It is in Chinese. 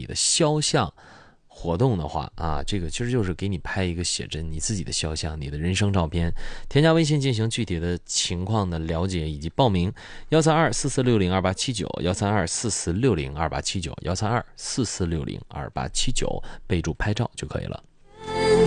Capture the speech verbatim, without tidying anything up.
里的肖像活动的话啊，这个其实就是给你拍一个写真，你自己的肖像，你的人生照片，添加微信进行具体的情况的了解以及报名，幺三二四四六零二八七九，幺三二四四六零二八七九，幺三二四四六零二八七九，备注拍照就可以了。